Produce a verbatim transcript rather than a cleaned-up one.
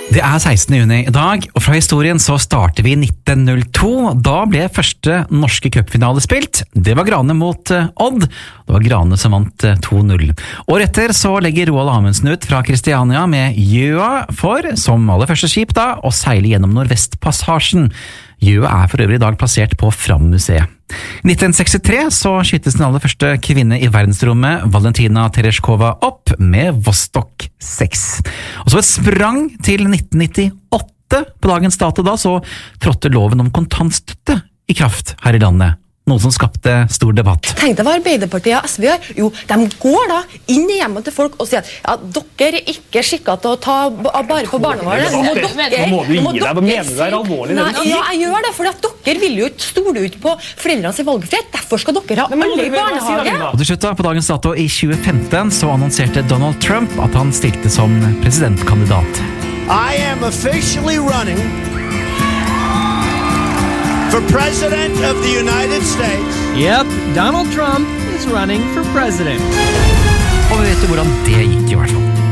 Det er sekstende juni i dag, og fra historien så starter vi i nitten null to. Da ble første norske cupfinale spilt. Det var Grane mot uh, Odd. Det var Grane som vant uh, to null. Året etter så legger Roald Amundsen ut fra Kristiania med Gjøa for, som aller første skip da, å seile gjennom Nordvestpassasjen. Gjøa er for øvrig i dag plassert på Fram-museet. I nitten sekstitre så skyttes den aller første kvinne i verdensrommet, Valentina Tereshkova, opp med Vostok seks. Og så et sprang til nitten nittiåtte. På dagens dato da så trådte loven om kontantstøtte i kraft her i landet. Noe som skapte stor debatt. Tenk deg hva Arbeiderpartiet og S V gjør. Jo, de går da inn i hjemmet til folk og sier at ja, dere er ikke skikket til å ta bare på barnevernet. Nå må dere, nå må du gi deg. Hva mener du er alvorlig? Nei, ja, jeg gjør det, for at dere vil jo ikke stole ut på foreldrenes valgfrihet. Derfor skal dere ha alle i barnehage. Og til slutt da, på dagens dato i tjue femten så annonserte Donald Trump at han stilte som presidentkandidat. I am officially running for President of the United States. Yep, Donald Trump is running for president. Og vi vet jo hvordan det gikk i hvert fall.